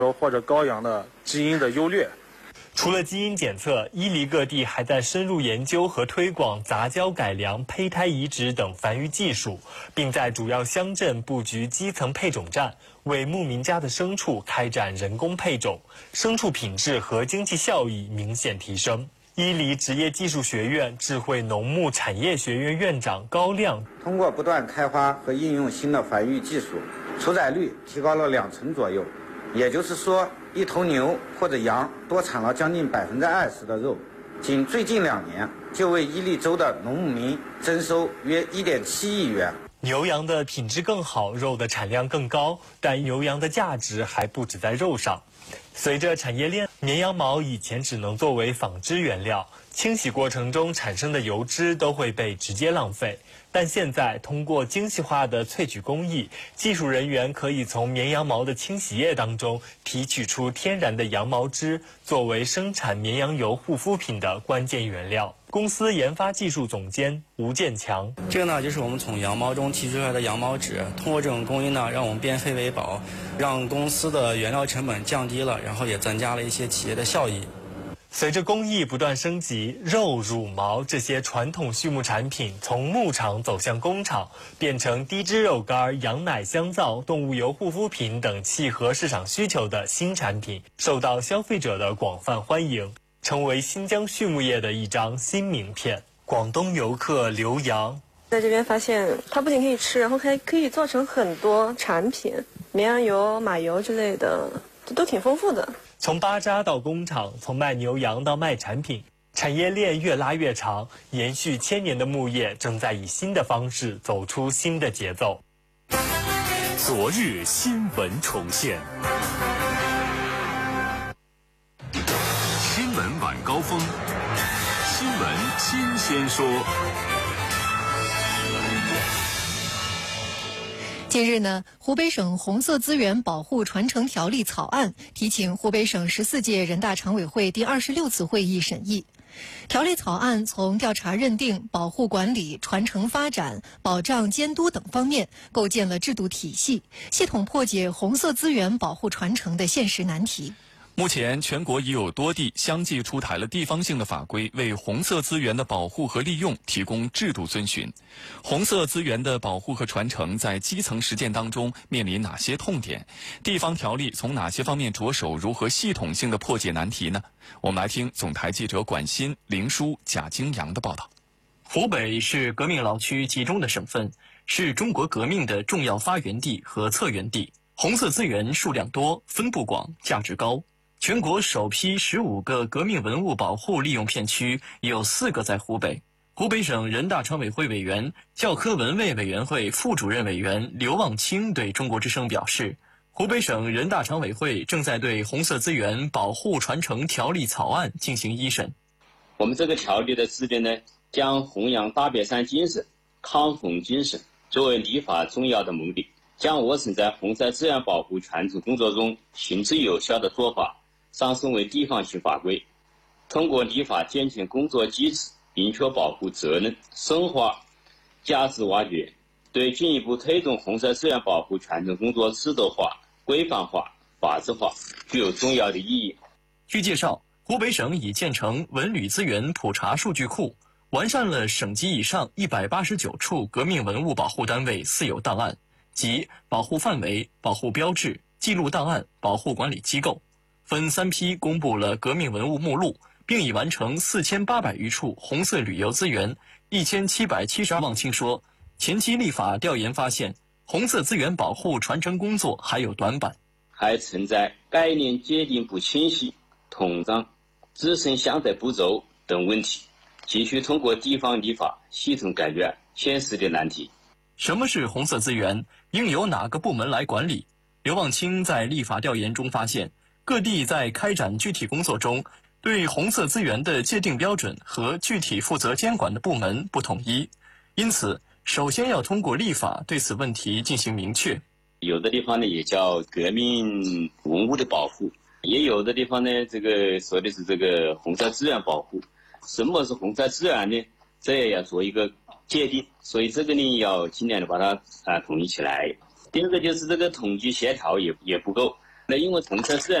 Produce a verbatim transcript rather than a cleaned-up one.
或者羔羊的基因的优劣。 除了基因检测，伊犁各地还在深入研究和推广杂交改良、胚胎移植等繁育技术，并在主要乡镇布局基层配种站，为牧民家的牲畜开展人工配种，牲畜品质和经济效益明显提升。伊犁职业技术学院智慧农牧产业学院院长高亮通过不断开发和应用新的繁育技术，出崽率提高了两成左右，也就是说，一头牛或者羊多产了将近百分之二十的肉，仅最近两年就为伊犁州的农牧民增收约一点七亿元。 牛羊的品质更好，肉的产量更高，但牛羊的价值还不止在肉上。随着产业链，绵羊毛以前只能作为纺织原料，清洗过程中产生的油脂都会被直接浪费。但现在通过精细化的萃取工艺，技术人员可以从绵羊毛的清洗液当中提取出天然的羊毛脂，作为生产绵羊油护肤品的关键原料。公司研发技术总监吴建强， 这个呢就是我们从羊毛中提取出来的羊毛脂，通过这种工艺呢，让我们变废为宝，让公司的原料成本降低了，然后也增加了一些企业的效益。 随着工艺不断升级，肉、乳毛这些传统畜牧产品从牧场走向工厂，变成低脂肉干、羊奶香皂、动物油护肤品等契合市场需求的新产品，受到消费者的广泛欢迎，成为新疆畜牧业的一张新名片。广东游客刘洋在这边发现，它不仅可以吃，然后还可以做成很多产品，绵羊油、马油之类的，都挺丰富的。 从巴扎到工厂，从卖牛羊到卖产品，产业链越拉越长，延续千年的牧业正在以新的方式走出新的节奏。 昨日新闻重现，新闻晚高峰，新闻新鲜说。 近日呢，湖北省红色资源保护传承条例草案提请湖北省十四届人大常委会第二十六次会议审议。条例草案从调查认定、保护管理、传承发展、保障监督等方面构建了制度体系，系统破解红色资源保护传承的现实难题。 目前，全国已有多地相继出台了地方性的法规，为红色资源的保护和利用提供制度遵循。红色资源的保护和传承在基层实践当中面临哪些痛点？地方条例从哪些方面着手？如何系统性的破解难题呢？我们来听总台记者管鑫、林舒、贾京阳的报道。 湖北是革命老区集中的省份，是中国革命的重要发源地和策源地。红色资源数量多，分布广，价值高。全国首批十五个革命文物保护利用片区有四个在湖北。湖北省人大常委会委员、教科文卫委员会副主任委员刘望清对中国之声表示，湖北省人大常委会正在对红色资源保护传承条例草案进行一审。 我们这个条例的制定呢，将弘扬大别山精神、抗洪精神作为立法重要的目的，将我省在红色资源保护传承工作中行之有效的做法上升为地方性法规，通过立法健全工作机制，明确保护责任，深化价值挖掘，对进一步推动红色资源保护传承工作制度化、规范化、法治化具有重要的意义。 据介绍，湖北省已建成文旅资源普查数据库，完善了省级以上一百八十九处革命文物保护单位私有档案，即保护范围、保护标志、记录档案、保护管理机构。分三批公布了革命文物目录，并已完成四千八百余处红色旅游资源，一千七百七十二。望清说，前期立法调研发现，红色资源保护传承工作还有短板， 还存在概念界定不清晰、统章、自身相对不周等问题，急需通过地方立法系统解决现实的难题。 什么是红色资源？应由哪个部门来管理？刘望清在立法调研中发现，各地在开展具体工作中，对红色资源的界定标准和具体负责监管的部门不统一，因此首先要通过立法对此问题进行明确。 有的地方呢也叫革命文物的保护，也有的地方呢这个说的是这个红色资源保护。什么是红色资源呢？这也要做一个界定，所以这个呢要尽量的把它啊统一起来。第二个就是这个统计协调也也不够。 那因为红色资源